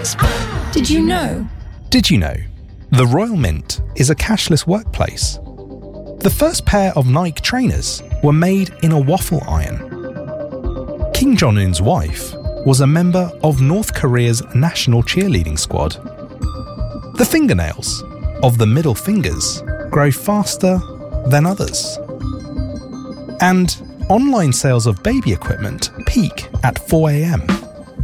expert. Did you know? Did you know? The Royal Mint is a cashless workplace. The first pair of Nike trainers were made in a waffle iron. Kim Jong-un's wife was a member of North Korea's national cheerleading squad. The fingernails of the middle fingers grow faster than others. And online sales of baby equipment peak at 4 a.m.